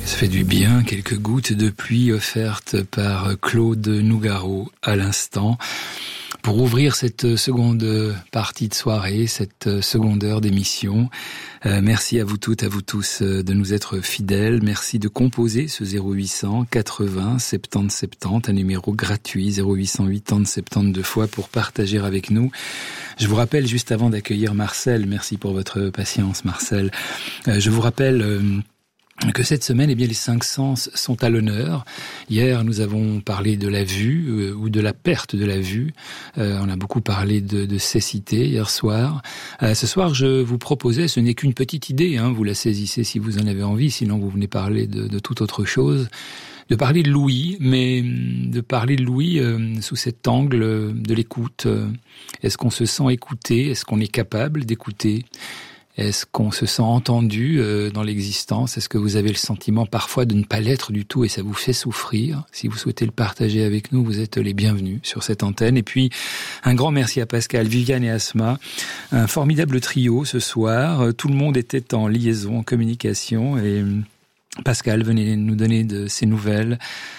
Ça fait du bien, quelques gouttes de pluie offertes par Claude Nougaro à l'instant pour ouvrir cette seconde partie de soirée, cette seconde heure d'émission. Merci à vous toutes, à vous tous de nous être fidèles. Merci de composer ce 0800 80 70 70, un numéro gratuit, 0800 80 72 fois pour partager avec nous. Je vous rappelle, juste avant d'accueillir Marcel, merci pour votre patience Marcel, je vous rappelle que cette semaine, eh bien, les 5 sens sont à l'honneur. Hier, nous avons parlé de la vue ou de la perte de la vue. On a beaucoup parlé de cécité hier soir. Ce soir, je vous proposais, ce n'est qu'une petite idée, hein, vous la saisissez si vous en avez envie, sinon vous venez parler de toute autre chose, de parler de l'ouïe, mais de parler de l'ouïe sous cet angle de l'écoute. Est-ce qu'on se sent écouté? Est-ce qu'on est capable d'écouter? Est-ce qu'on se sent entendu dans l'existence? Est-ce que vous avez le sentiment parfois de ne pas l'être du tout et ça vous fait souffrir? Si vous souhaitez le partager avec nous, vous êtes les bienvenus sur cette antenne. Et puis, un grand merci à Pascal, Viviane et Asma. Un formidable trio ce soir. Tout le monde était en liaison, en communication et Pascal venait nous donner de ses nouvelles.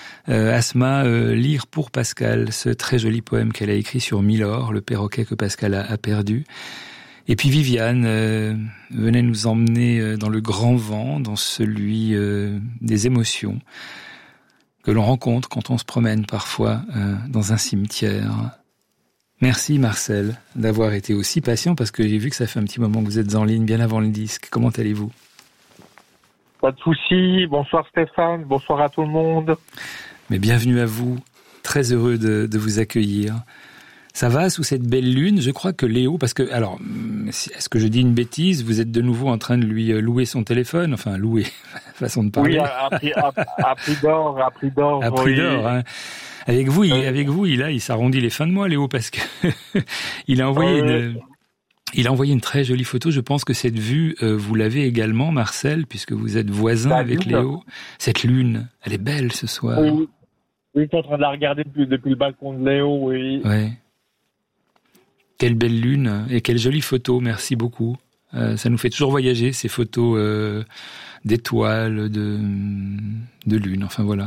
Asma, lire pour Pascal ce très joli poème qu'elle a écrit sur Milor, le perroquet que Pascal a perdu. Et puis Viviane venait nous emmener dans le grand vent, dans celui des émotions que l'on rencontre quand on se promène parfois dans un cimetière. Merci Marcel d'avoir été aussi patient parce que j'ai vu que ça fait un petit moment que vous êtes en ligne bien avant le disque. Comment allez-vous? Pas de souci. Bonsoir Stéphane, bonsoir à tout le monde. Mais bienvenue à vous, très heureux de vous accueillir. Ça va sous cette belle lune? Je crois que Léo, parce que, alors, est-ce que je dis une bêtise? Vous êtes de nouveau en train de lui louer son téléphone? Enfin, louer, façon de parler. Oui, à prix d'or. À prix d'or, hein. Avec vous, il s'arrondit les fins de mois, Léo, parce que il a envoyé une très jolie photo. Je pense que cette vue, vous l'avez également, Marcel, puisque vous êtes voisin avec Léo. Cette lune, elle est belle ce soir. Oui, je suis en train de la regarder depuis le balcon de Léo, oui. Ouais. Quelle belle lune et quelle jolie photo, merci beaucoup. Ça nous fait toujours voyager, ces photos d'étoiles, de lune, enfin voilà.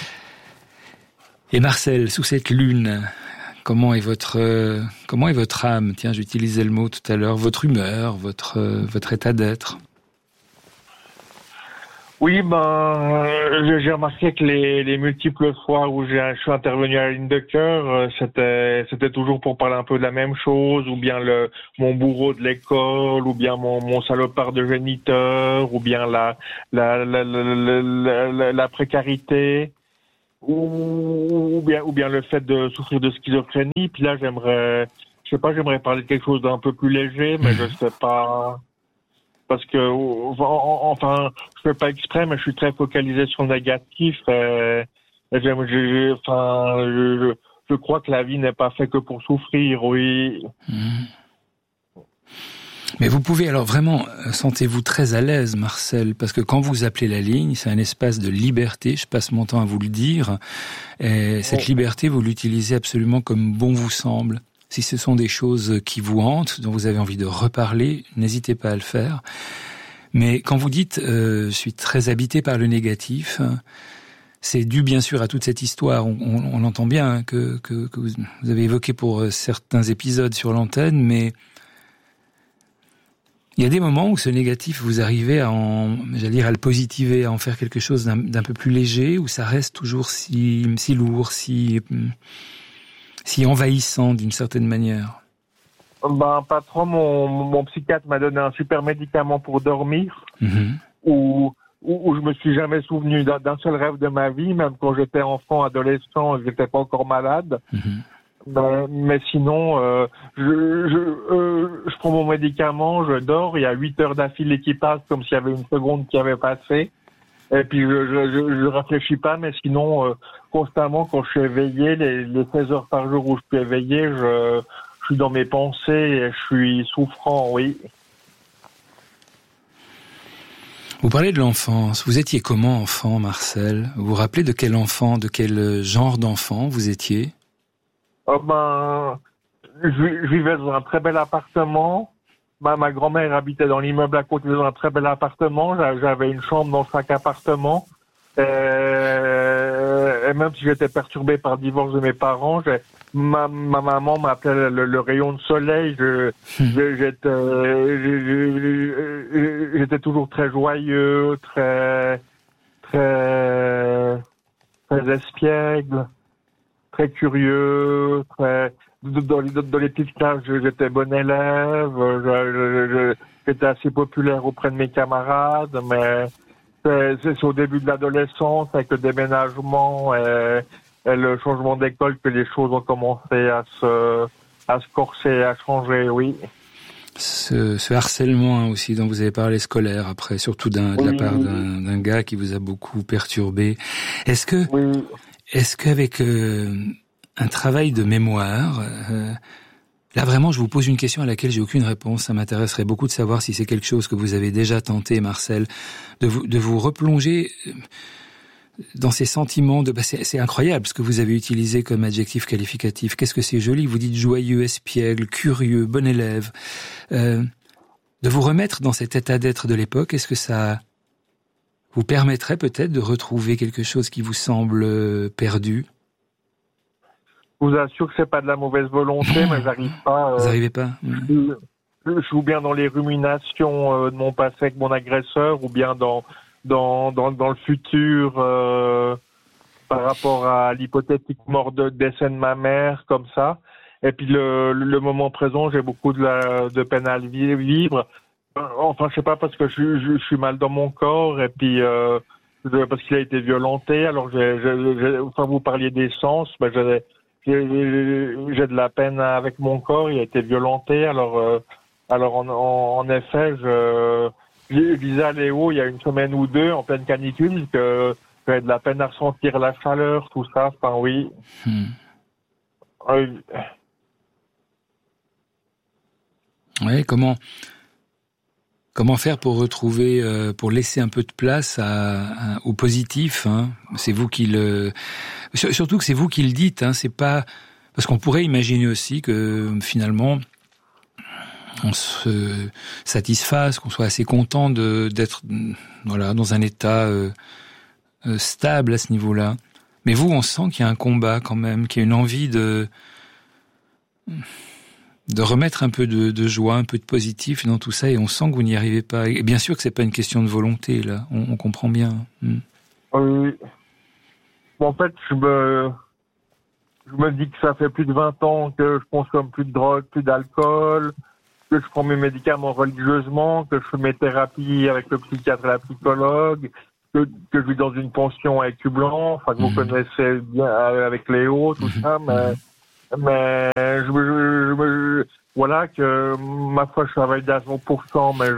Et Marcel, sous cette lune, comment est votre âme? Tiens, j'utilisais le mot tout à l'heure, votre humeur, votre état d'être. Oui, j'ai remarqué que les multiples fois où je suis intervenu à la ligne de cœur, c'était toujours pour parler un peu de la même chose, ou bien mon bourreau de l'école, ou bien mon salopard de géniteur, ou bien la précarité, ou bien le fait de souffrir de schizophrénie. Puis là, j'aimerais parler de quelque chose d'un peu plus léger, mais je sais pas. Parce que, enfin, je fais pas exprès, mais je suis très focalisé sur le négatif. Je crois que la vie n'est pas faite que pour souffrir, oui. Mais vous pouvez alors vraiment, sentez-vous très à l'aise, Marcel, parce que quand vous appelez la ligne, c'est un espace de liberté, je passe mon temps à vous le dire, et cette liberté, vous l'utilisez absolument comme bon vous semble. Si ce sont des choses qui vous hantent, dont vous avez envie de reparler, n'hésitez pas à le faire. Mais quand vous dites je suis très habité par le négatif, c'est dû bien sûr à toute cette histoire. On entend bien que vous avez évoqué pour certains épisodes sur l'antenne, mais il y a des moments où ce négatif, vous arrivez à à le positiver, à en faire quelque chose d'un peu plus léger, où ça reste toujours si lourd, si envahissant d'une certaine manière. Patron, mon psychiatre m'a donné un super médicament pour dormir, où je me suis jamais souvenu d'un seul rêve de ma vie, même quand j'étais enfant, adolescent, j'étais pas encore malade. Mais sinon, je prends mon médicament, je dors, il y a 8 heures d'affilée qui passent comme s'il y avait une seconde qui avait passé. Et puis je réfléchis pas, mais sinon constamment quand je suis éveillé, les 16 heures par jour où je suis éveillé, je suis dans mes pensées et je suis souffrant, oui. Vous parlez de l'enfance. Vous étiez comment enfant, Marcel? Vous vous rappelez de quel enfant, de quel genre d'enfant vous étiez? Je vivais dans un très bel appartement. Ma grand-mère habitait dans l'immeuble à côté dans un très bel appartement. J'avais une chambre dans chaque appartement. Et même si j'étais perturbé par le divorce de mes parents, ma maman m'appelait le rayon de soleil. J'étais toujours très joyeux, très espiègle, très curieux, dans les petites classes, j'étais bon élève, j'étais assez populaire auprès de mes camarades, mais c'est au début de l'adolescence, avec le déménagement et le changement d'école, que les choses ont commencé à se corser, à changer, oui. Ce harcèlement aussi dont vous avez parlé, scolaire, après, surtout de la part d'un gars qui vous a beaucoup perturbé. Est-ce qu'avec un travail de mémoire, là vraiment je vous pose une question à laquelle j'ai aucune réponse, ça m'intéresserait beaucoup de savoir si c'est quelque chose que vous avez déjà tenté, Marcel, de vous replonger dans ces sentiments c'est incroyable ce que vous avez utilisé comme adjectif qualificatif. Qu'est-ce que c'est joli, vous dites joyeux, espiègle, curieux, bon élève. De vous remettre dans cet état d'être de l'époque, est-ce que ça vous permettrait peut-être de retrouver quelque chose qui vous semble perdu? Je vous assure que c'est pas de la mauvaise volonté, mais j'arrive pas. Vous n'arrivez pas? Je suis bien dans les ruminations de mon passé avec mon agresseur, ou bien dans le futur par rapport à l'hypothétique mort décès de ma mère, comme ça. Et puis le moment présent, j'ai beaucoup de peine à le vivre. Enfin, je sais pas, parce que je suis mal dans mon corps, et puis parce qu'il a été violenté. Alors enfin, vous parliez des sens, ben j'ai de la peine avec mon corps, il a été violenté. Alors en effet, je disais à Léo il y a une semaine ou deux, en pleine canicule, que j'avais de la peine à ressentir la chaleur, tout ça. Enfin, oui. Oui, comment faire pour retrouver, pour laisser un peu de place au positif, hein. C'est vous qui surtout que c'est vous qui le dites, hein. C'est pas, parce qu'on pourrait imaginer aussi que finalement on se satisfasse, qu'on soit assez content d'être, voilà, dans un état stable à ce niveau-là. Mais vous, on sent qu'il y a un combat quand même, qu'il y a une envie de remettre un peu de joie, un peu de positif dans tout ça, et on sent que vous n'y arrivez pas. Et bien sûr que c'est pas une question de volonté, là. On comprend bien. Oui. Bon, en fait, je me dis que ça fait plus de 20 ans que je consomme plus de drogue, plus d'alcool, que je prends mes médicaments religieusement, que je fais mes thérapies avec le psychiatre et la psychologue, que je vis dans une pension avec Blanc, enfin, que vous connaissez bien avec Léo, tout ça, mais voilà, que ma foi, je travaille à 100%, mais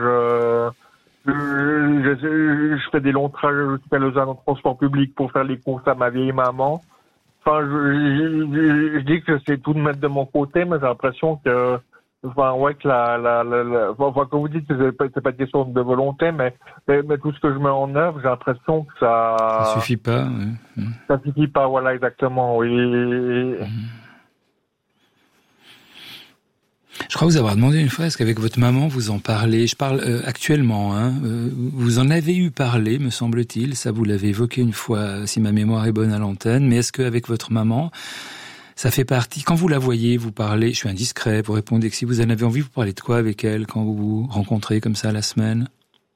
je fais des longs trajets jusqu'à Lausanne en transport public pour faire les courses à ma vieille maman. Enfin, je dis que c'est tout de mettre de mon côté, mais j'ai l'impression que, enfin, ouais, que enfin, comme vous dites, c'est pas une question de volonté, mais tout ce que je mets en œuvre, j'ai l'impression que ça suffit pas. Ça suffit pas, voilà, exactement, oui. Je crois vous avoir demandé une fois, est-ce qu'avec votre maman vous en parlez? Je parle actuellement, hein. Vous en avez eu parlé, me semble-t-il. Ça, vous l'avez évoqué une fois, si ma mémoire est bonne, à l'antenne. Mais est-ce qu'avec votre maman, ça fait partie, quand vous la voyez, vous parlez, je suis indiscret, vous répondez que si vous en avez envie, vous parlez de quoi avec elle quand vous vous rencontrez comme ça la semaine?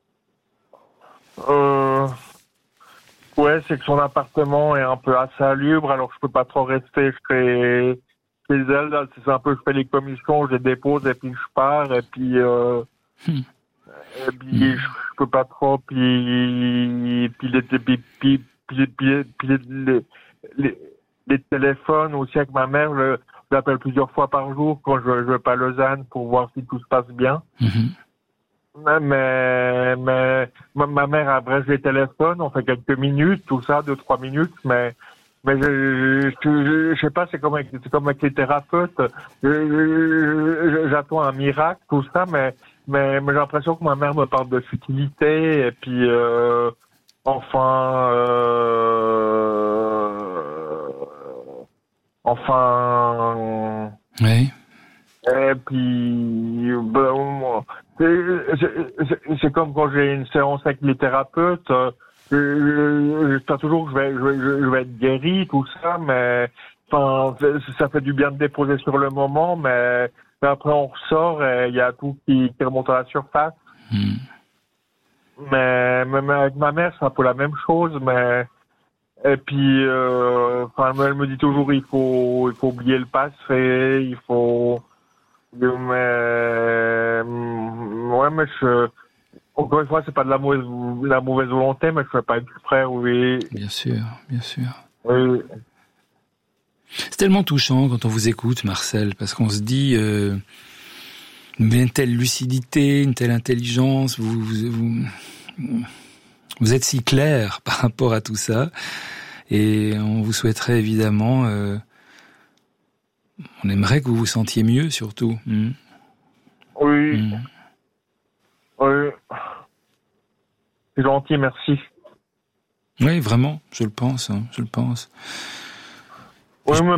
Ouais, c'est que son appartement est un peu insalubre, alors je peux pas trop rester chez elle. C'est un peu, je fais les commissions, je les dépose et puis je pars, et puis je peux pas trop, puis les téléphones aussi avec ma mère, je l'appelle plusieurs fois par jour quand je vais pas à Lausanne pour voir si tout se passe bien. Mais ma mère abrège les téléphones, on fait quelques minutes, tout ça, 2-3 minutes, mais je sais pas, c'est comme avec les thérapeutes. J'attends un miracle, tout ça, mais j'ai l'impression que ma mère me parle de futilité, et puis enfin. Oui. Et puis, c'est comme quand j'ai une séance avec les thérapeutes. j'espère toujours que je vais être guéri, tout ça, mais enfin, ça fait du bien de déposer sur le moment, mais après on ressort et il y a tout qui remonte à la surface. Mais avec ma mère, c'est un peu la même chose, mais et puis enfin elle me dit toujours il faut oublier le passé, il faut mais encore une fois, c'est pas de la mauvaise volonté, mais je fais pas exprès, oui. Bien sûr. Oui. C'est tellement touchant quand on vous écoute, Marcel, parce qu'on se dit une telle lucidité, une telle intelligence, vous êtes si clair par rapport à tout ça, et on vous souhaiterait évidemment, on aimerait que vous vous sentiez mieux surtout. Oui. Oui. C'est gentil, merci. Oui, vraiment, je le pense. Oui, mais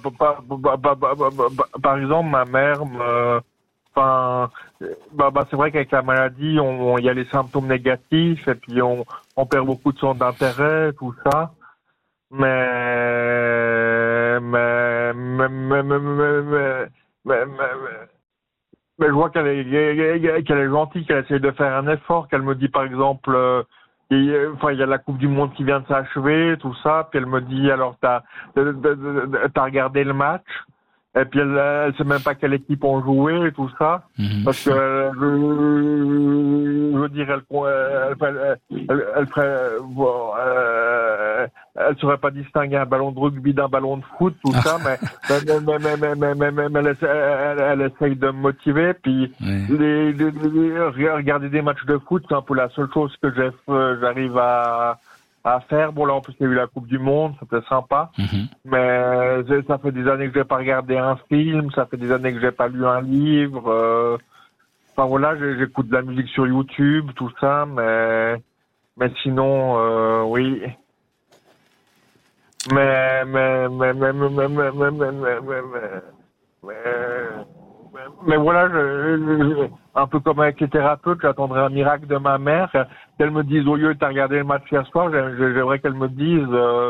par exemple, ma mère c'est vrai qu'avec la maladie, il y a les symptômes négatifs et puis on perd beaucoup de son d'intérêt, tout ça. Mais je vois qu'elle est gentille, qu'elle essaie de faire un effort, qu'elle me dit par exemple, il y a la Coupe du Monde qui vient de s'achever, tout ça, puis elle me dit alors t'as regardé le match, et puis elle sait même pas quelle équipe ont joué et tout ça, parce que je veux dire elle saurait pas distinguer un ballon de rugby d'un ballon de foot, tout ça, mais elle essaye de me motiver, puis regarder des matchs de foot, c'est un peu la seule chose que j'arrive à faire. Bon, là, en plus, il y a eu la Coupe du Monde, c'était sympa. Mais ça fait des années que j'ai pas regardé un film, ça fait des années que j'ai pas lu un livre. Enfin, voilà, j'écoute de la musique sur YouTube, tout ça, mais sinon, oui. Mais voilà, un peu comme avec les thérapeutes, j'attendrai un miracle de ma mère, qu'elle me dise, au lieu de regarder le match hier soir, j'aimerais qu'elle me dise,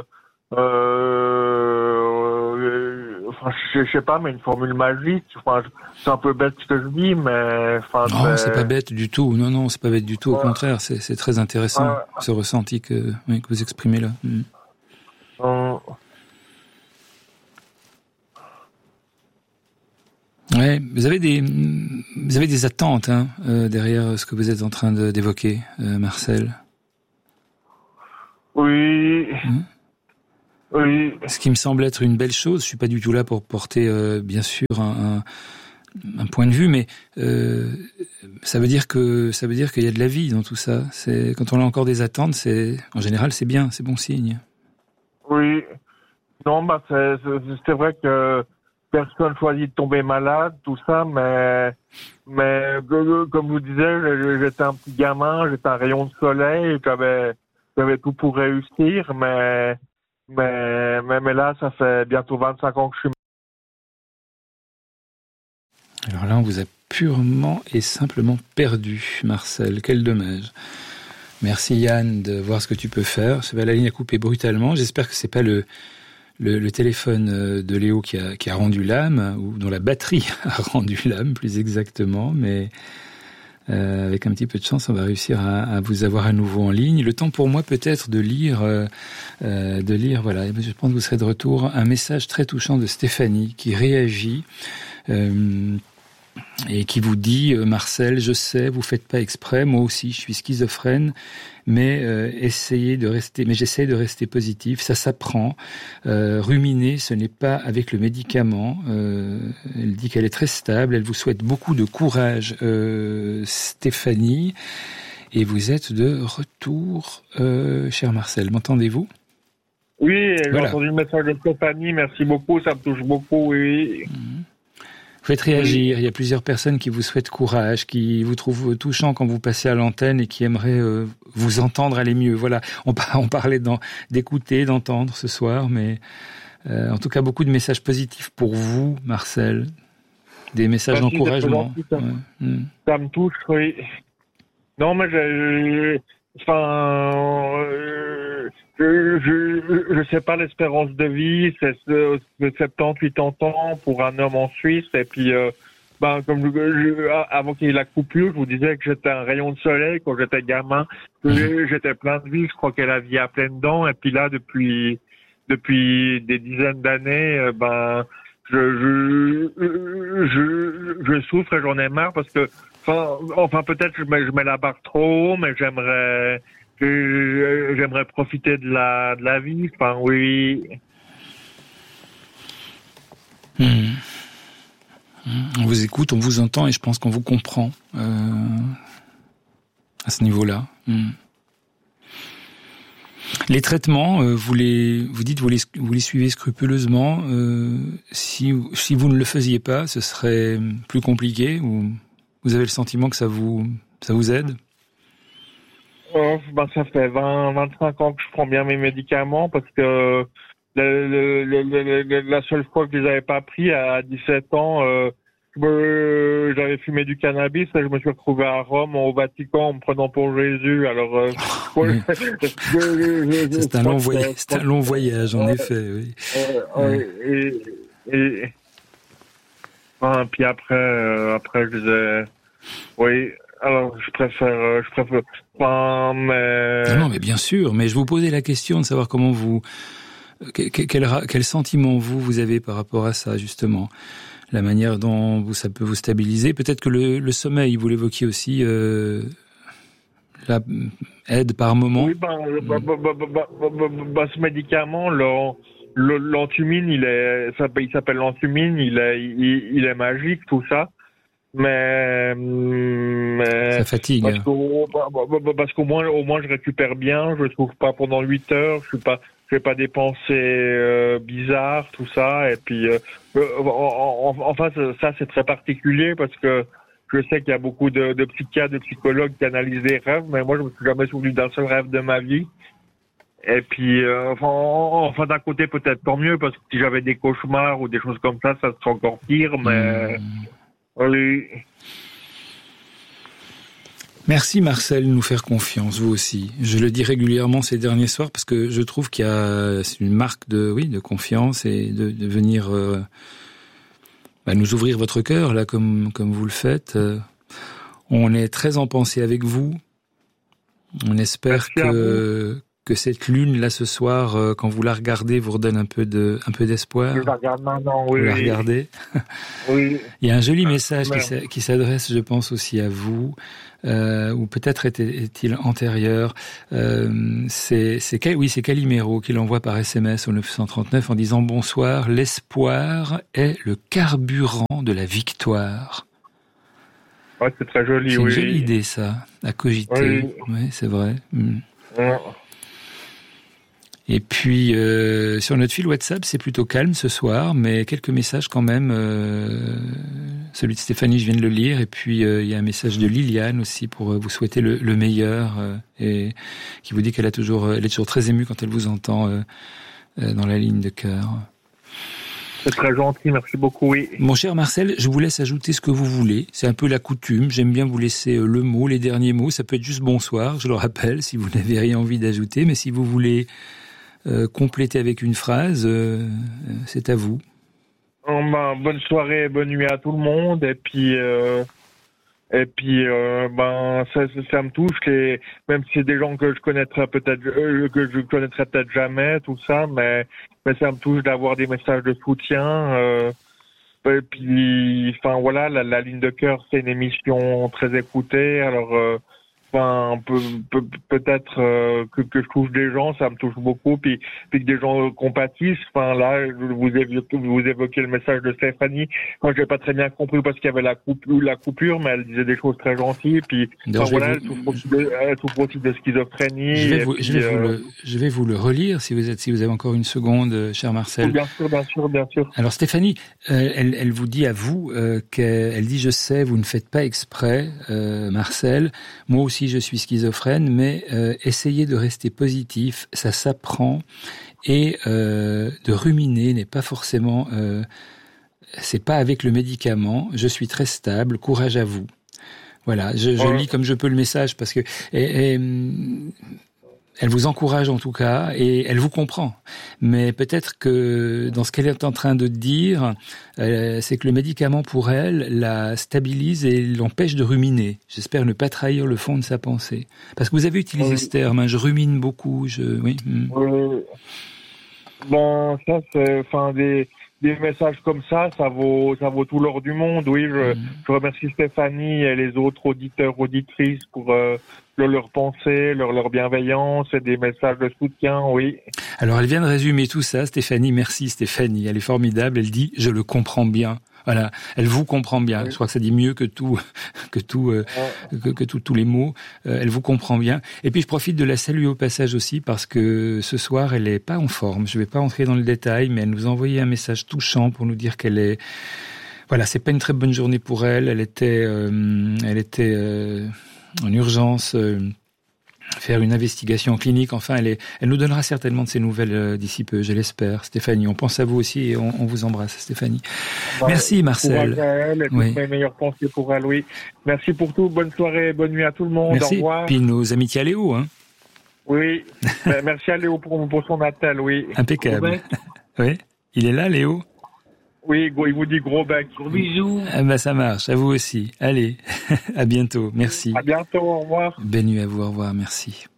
je sais pas, mais une formule magique. Enfin, c'est un peu bête ce que je dis, mais non, c'est pas bête du tout. Non, c'est pas bête du tout. Au contraire, c'est très intéressant ce ressenti que vous exprimez là. Ouais, vous avez des attentes derrière ce que vous êtes en train d'évoquer, Marcel. Oui. Oui. Ce qui me semble être une belle chose. Je suis pas du tout là pour porter, bien sûr, un point de vue, mais ça veut dire qu'il y a de la vie dans tout ça. C'est quand on a encore des attentes, en général c'est bien, c'est bon signe. Oui. Non, c'est vrai que personne choisit de tomber malade, tout ça, mais comme je vous disais, j'étais un petit gamin, j'étais un rayon de soleil, j'avais tout pour réussir, mais là, ça fait bientôt 25 ans que je suis. Alors là, on vous a purement et simplement perdu, Marcel. Quel dommage. Merci Yann de voir ce que tu peux faire. La ligne a coupé brutalement. J'espère que c'est pas le téléphone de Léo qui a rendu l'âme, ou dont la batterie a rendu l'âme, plus exactement, mais avec un petit peu de chance, on va réussir à vous avoir à nouveau en ligne. Le temps pour moi peut-être de lire, voilà, je pense que vous serez de retour, un message très touchant de Stéphanie qui réagit et qui vous dit, Marcel, je sais, vous faites pas exprès, moi aussi, je suis schizophrène, mais j'essaie de rester positif, ça s'apprend. Ruminer, ce n'est pas avec le médicament. Elle dit qu'elle est très stable, elle vous souhaite beaucoup de courage, Stéphanie, et vous êtes de retour, cher Marcel, m'entendez-vous? Oui, j'ai entendu le message de Stéphanie, merci beaucoup, ça me touche beaucoup, oui. Vous faites réagir, il y a plusieurs personnes qui vous souhaitent courage, qui vous trouvent touchant quand vous passez à l'antenne et qui aimeraient vous entendre aller mieux. Voilà, on parlait d'écouter, d'entendre ce soir, mais en tout cas beaucoup de messages positifs pour vous, Marcel. Des messages d'encouragement. Ça me touche, oui. Non, mais je sais pas, l'espérance de vie, c'est 70-80 ans pour un homme en Suisse. Et puis, comme avant qu'il y ait la coupure, je vous disais que j'étais un rayon de soleil quand j'étais gamin. J'étais plein de vie. Je crois que la vie a plein dedans. Et puis là, depuis des dizaines d'années, je souffre et j'en ai marre parce que, enfin peut-être je mets la barre trop haut, mais j'aimerais profiter de la vie. Enfin, oui. On vous écoute, on vous entend et je pense qu'on vous comprend à ce niveau-là. Les traitements, vous les suivez scrupuleusement. Si vous ne le faisiez pas, ce serait plus compliqué, ou vous avez le sentiment que ça vous aide? Ça fait 25 ans que je prends bien mes médicaments parce que la seule fois que je les avais pas pris à 17 ans, j'avais fumé du cannabis et je me suis retrouvé à Rome, au Vatican, en me prenant pour Jésus. Alors, c'est un long voyage, en effet. Oui. Puis après, je disais, oui. Alors, je préfère. Non, mais bien sûr. Mais je vous posais la question de savoir comment quel sentiment vous avez par rapport à ça, justement. La manière dont ça peut vous stabiliser. Peut-être que le sommeil, vous l'évoquiez aussi, aide par moment. Oui, ce médicament, l'anthumine, il s'appelle l'anthumine, il est magique, tout ça. Mais ça fatigue. Parce qu'au moins je récupère bien, je trouve pas pendant 8 heures, je fais pas des pensées bizarres, tout ça. Et puis enfin ça c'est très particulier parce que je sais qu'il y a beaucoup de psychiatres, de psychologues qui analysent les rêves, mais moi je me suis jamais souvenu d'un seul rêve de ma vie. Et puis enfin d'un côté peut-être tant mieux parce que si j'avais des cauchemars ou des choses comme ça serait encore pire, mais oui. Merci Marcel de nous faire confiance, vous aussi. Je le dis régulièrement ces derniers soirs parce que je trouve c'est une marque de confiance et de venir nous ouvrir votre cœur là comme vous le faites. On est très en pensée avec vous. On espère que cette lune là ce soir, quand vous la regardez, vous redonne un peu d'espoir. Je la regarde maintenant, oui. Vous la regardez. Oui. Il y a un joli message qui s'adresse, je pense, aussi à vous, ou peut-être est-il antérieur. C'est Calimero qui l'envoie par SMS au 939 en disant « Bonsoir, l'espoir est le carburant de la victoire ». Ouais, c'est très joli, C'est une jolie idée, ça, à cogiter. Oui, c'est vrai. Ouais. Et puis, sur notre fil WhatsApp, c'est plutôt calme ce soir, mais quelques messages quand même. Celui de Stéphanie, je viens de le lire. Et puis, il y a un message de Liliane aussi pour vous souhaiter le meilleur et qui vous dit elle est toujours très émue quand elle vous entend dans la ligne de cœur. C'est très gentil, merci beaucoup, oui. Mon cher Marcel, je vous laisse ajouter ce que vous voulez. C'est un peu la coutume. J'aime bien vous laisser le mot, les derniers mots. Ça peut être juste bonsoir, je le rappelle, si vous n'avez rien envie d'ajouter. Mais si vous voulez compléter avec une phrase, c'est à vous. Bonne soirée, bonne nuit à tout le monde. Et puis ça me touche, même si c'est des gens que je connaîtrais peut-être jamais, tout ça, mais ça me touche d'avoir des messages de soutien. Et puis, enfin voilà, la ligne de cœur, c'est une émission très écoutée. Alors, peut-être que je touche des gens, ça me touche beaucoup, puis que des gens compatissent. Enfin là, vous évoquez le message de Stéphanie. Quand j'ai pas très bien compris parce qu'il y avait la coupure, mais elle disait des choses très gentilles. Puis elle souffre aussi de schizophrénie. Je vais vous le relire si vous avez encore une seconde, cher Marcel. Bien sûr. Alors Stéphanie, elle vous dit à vous qu'elle dit je sais, vous ne faites pas exprès, Marcel. Moi aussi je suis schizophrène, mais essayez de rester positif, ça s'apprend, et de ruminer n'est pas forcément, c'est pas avec le médicament. Je suis très stable, courage à vous. Voilà, je lis comme je peux le message parce que Elle vous encourage en tout cas et elle vous comprend. Mais peut-être que dans ce qu'elle est en train de dire, c'est que le médicament pour elle la stabilise et l'empêche de ruminer. J'espère ne pas trahir le fond de sa pensée. Parce que vous avez utilisé ce terme, je rumine beaucoup. Oui. Bon, ça c'est, des messages comme ça vaut tout l'or du monde. Oui, je remercie Stéphanie et les autres auditeurs, auditrices pour leur pensée, leur bienveillance et des messages de soutien, oui. Alors, elle vient de résumer tout ça, Stéphanie. Merci, Stéphanie. Elle est formidable. Elle dit, je le comprends bien. Voilà. Elle vous comprend bien. Oui. Je crois que ça dit mieux que tous les mots. Elle vous comprend bien. Et puis, je profite de la saluer au passage aussi parce que ce soir, elle est pas en forme. Je vais pas entrer dans le détail, mais elle nous a envoyé un message touchant pour nous dire qu'elle est, voilà, c'est pas une très bonne journée pour elle. Elle était en urgence, faire une investigation clinique. Enfin, elle nous donnera certainement de ses nouvelles d'ici peu, je l'espère. Stéphanie, on pense à vous aussi et on vous embrasse, Stéphanie. Merci, Marcel. Courage à elle et toutes mes meilleures pensées pour elle, oui. Merci pour tout. Bonne soirée, bonne nuit à tout le monde. Merci. Au revoir. Puis nos amitiés à Léo, hein. Oui. Merci à Léo pour son appel, oui. Impeccable. Oui. Il est là, Léo? Oui, il vous dit gros bec. Gros bisous. Ça marche. À vous aussi. Allez. À bientôt. Merci. À bientôt. Au revoir. Belle nuit à vous. Au revoir. Merci.